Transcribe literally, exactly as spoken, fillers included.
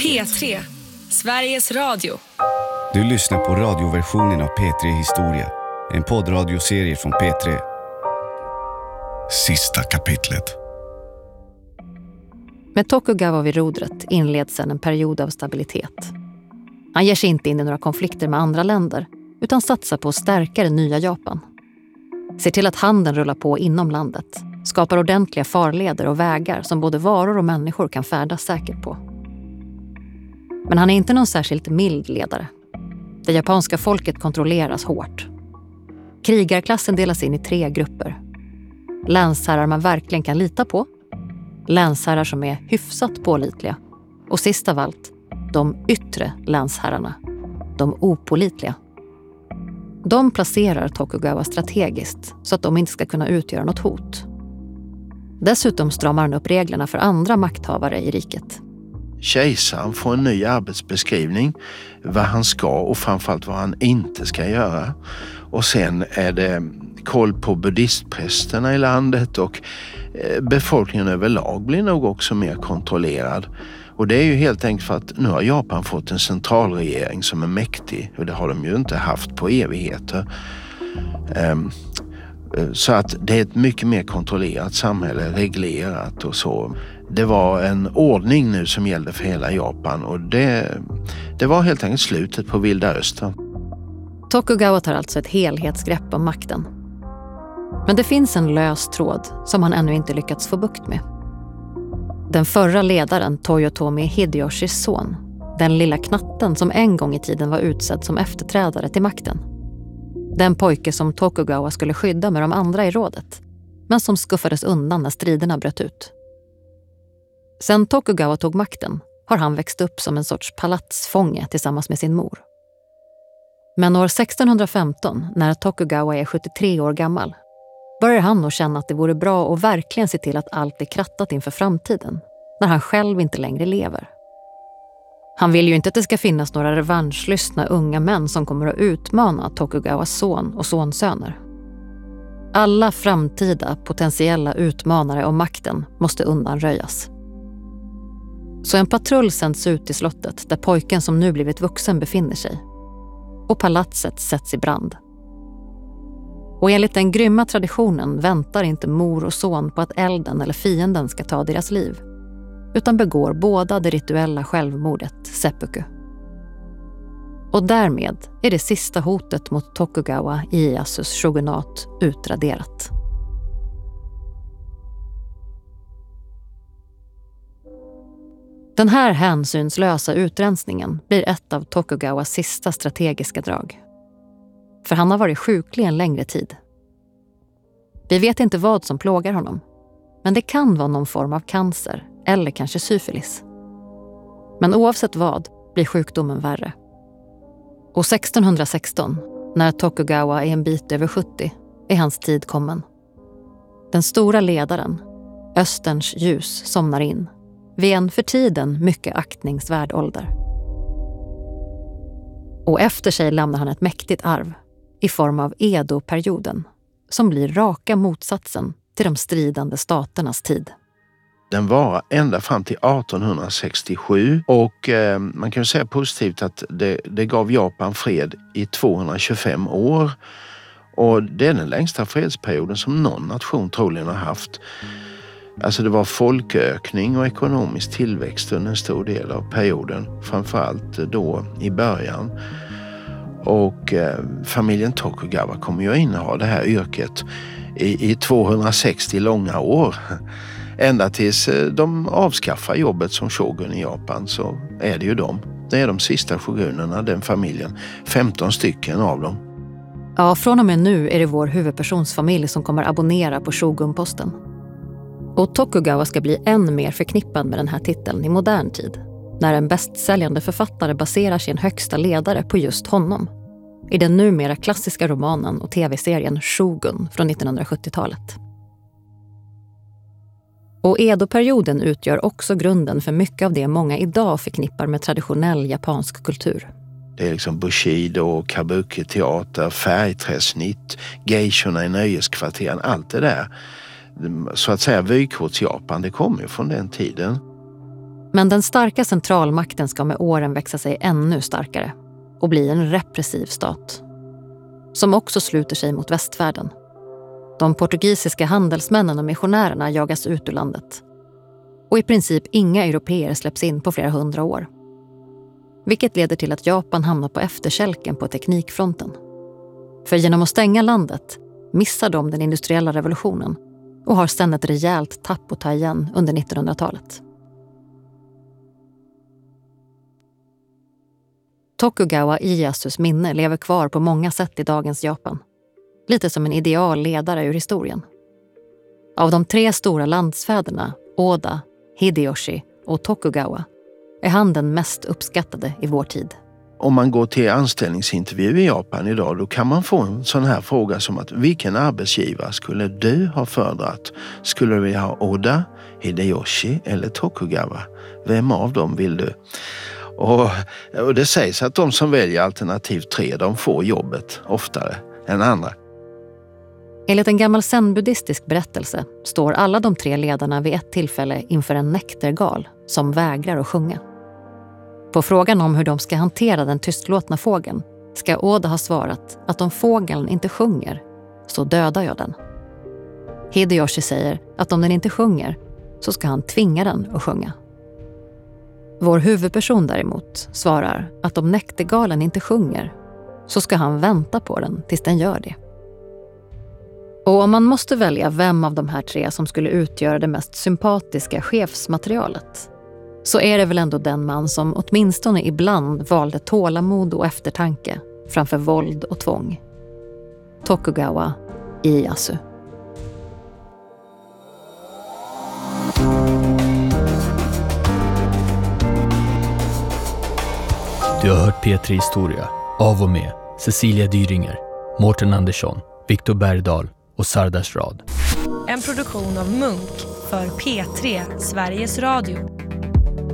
P tre, Sveriges Radio. Du lyssnar på radioversionen av P tre Historia, en poddradioserie från P tre. Sista kapitlet. Med Tokugawa vid rodret inleds sedan en period av stabilitet. Han ger sig inte in i några konflikter med andra länder utan satsar på att stärka det nya Japan. Ser till att handeln rullar på inom landet, skapar ordentliga farleder och vägar som både varor och människor kan färdas säkert på. Men han är inte någon särskilt mild ledare. Det japanska folket kontrolleras hårt. Krigarklassen delas in i tre grupper. Länsherrar man verkligen kan lita på, länsherrar som är hyfsat pålitliga och sist av allt, de yttre länsherrarna, de opålitliga. De placerar Tokugawa strategiskt så att de inte ska kunna utgöra något hot. Dessutom stramar han upp reglerna för andra makthavare i riket. Kejsaren får en ny arbetsbeskrivning, vad han ska och framförallt vad han inte ska göra. Och sen är det koll på buddhistprästerna i landet och befolkningen överlag blir nog också mer kontrollerad. Och det är ju helt enkelt för att nu har Japan fått en centralregering som är mäktig och det har de ju inte haft på evigheter. Så att det är ett mycket mer kontrollerat samhälle, reglerat och så. Det var en ordning nu som gällde för hela Japan och det, det var helt enkelt slutet på Vilda Östern. Tokugawa tar alltså ett helhetsgrepp om makten. Men det finns en lös tråd som han ännu inte lyckats få bukt med. Den förra ledaren, Toyotomi Hideyoshi's son, den lilla knatten som en gång i tiden var utsedd som efterträdare till makten. Den pojke som Tokugawa skulle skydda med de andra i rådet, men som skuffades undan när striderna bröt ut. Sen Tokugawa tog makten har han växt upp som en sorts palatsfånge tillsammans med sin mor. Men år sextonhundrafemton, när Tokugawa är sjuttiotre år gammal, börjar han nog känna att det vore bra att verkligen se till att allt är krattat inför framtiden, när han själv inte längre lever. Han vill ju inte att det ska finnas några revanschlystna unga män som kommer att utmana Tokugawas son och sonsöner. Alla framtida potentiella utmanare om makten måste undanröjas. Så en patrull sänds ut till slottet där pojken som nu blivit vuxen befinner sig. Och palatset sätts i brand. Och enligt den grymma traditionen väntar inte mor och son på att elden eller fienden ska ta deras liv, utan begår båda det rituella självmordet seppuku. Och därmed är det sista hotet mot Tokugawa Ieyasus shogunat utraderat. Den här hänsynslösa utrensningen blir ett av Tokugawas sista strategiska drag. För han har varit sjuklig en längre tid. Vi vet inte vad som plågar honom, men det kan vara någon form av cancer eller kanske syfilis. Men oavsett vad blir sjukdomen värre. Och sextonhundrasexton, när Tokugawa är en bit över sjuttio, är hans tid kommen. Den stora ledaren, Österns ljus, somnar in vid en för tiden mycket aktningsvärd ålder. Och efter sig lämnar han ett mäktigt arv i form av Edo-perioden, som blir raka motsatsen till de stridande staternas tid. Den var ända fram till artonhundrasextiosju och eh, man kan ju säga positivt att det, det gav Japan fred i tvåhundratjugofem år. Och det är den längsta fredsperioden som någon nation troligen har haft. Alltså det var folkökning och ekonomisk tillväxt under en stor del av perioden, framförallt då i början. Och eh, familjen Tokugawa kommer ju att inneha det här yrket i, i tvåhundrasextio långa år. Ända tills de avskaffar jobbet som shogun i Japan så är det ju de. Det är de sista shogunerna, den familjen. femton stycken av dem. Ja, från och med nu är det vår huvudpersonsfamilj som kommer abonnera på shogunposten. Och Tokugawa ska bli än mer förknippad med den här titeln i modern tid, när en bästsäljande författare baserar sin högsta ledare på just honom, i den numera klassiska romanen och tv-serien Shogun från nittonhundrasjuttiotalet. Och Edo-perioden utgör också grunden för mycket av det många idag förknippar med traditionell japansk kultur. Det är liksom bushido, kabuki-teater, färgträsnitt, geishorna i nöjeskvarteren, allt det där. Så att säga vykorts-Japan, det kommer ju från den tiden. Men den starka centralmakten ska med åren växa sig ännu starkare och bli en repressiv stat. Som också sluter sig mot västvärlden. De portugisiska handelsmännen och missionärerna jagas ut ur landet. Och i princip inga europeer släpps in på flera hundra år. Vilket leder till att Japan hamnar på efterkälken på teknikfronten. För genom att stänga landet missar de den industriella revolutionen och har sedan ett rejält tapp att ta igen under nittonhundratalet. Tokugawa Ieyasus minne lever kvar på många sätt i dagens Japan. Lite som en ideal ledare ur historien. Av de tre stora landsfäderna, Oda, Hideyoshi och Tokugawa, är han den mest uppskattade i vår tid. Om man går till anställningsintervju i Japan idag, då kan man få en sån här fråga som att vilken arbetsgivare skulle du ha föredragit? Skulle du vilja ha Oda, Hideyoshi eller Tokugawa? Vem av dem vill du? Och, och det sägs att de som väljer alternativ tre, de får jobbet oftare än andra. Enligt en gammal zen-buddhistisk berättelse står alla de tre ledarna vid ett tillfälle inför en nektergal som vägrar att sjunga. På frågan om hur de ska hantera den tystlåtna fågeln ska Oda ha svarat att om fågeln inte sjunger så dödar jag den. Hideyoshi säger att om den inte sjunger så ska han tvinga den att sjunga. Vår huvudperson däremot svarar att om nektergalen inte sjunger så ska han vänta på den tills den gör det. Och om man måste välja vem av de här tre som skulle utgöra det mest sympatiska chefsmaterialet så är det väl ändå den man som åtminstone ibland valde tålamod och eftertanke framför våld och tvång. Tokugawa Ieyasu. Du har hört P tre Historia av och med Cecilia Dyringer, Mårten Andersson, Viktor Bergdahl och Sardas Rad. En produktion av Munk för P tre Sveriges Radio.